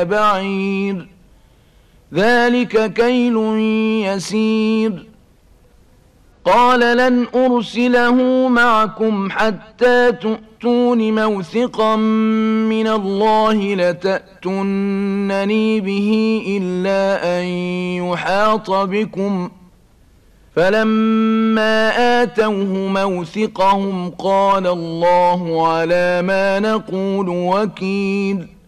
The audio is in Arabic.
بعير ذلك كيل يسير قال لن أرسله معكم حتى تؤتون موثقا من الله لتأتونني به إلا أن يحاط بكم فلما آتوه موثقهم قال الله على ما نقول وكيل